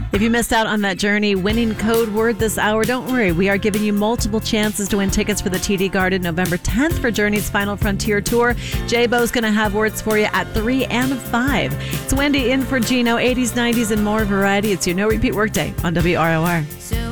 If you missed out on that Journey winning code word this hour, don't worry. We are giving you multiple chances to win tickets for the TD Garden November 10th for Journey's Final Frontier Tour. J-Bo's going to have words for you at 3 and 5. It's Wendy in for Gino. 80s, 90s, and more variety. It's your No Repeat Workday on WROR.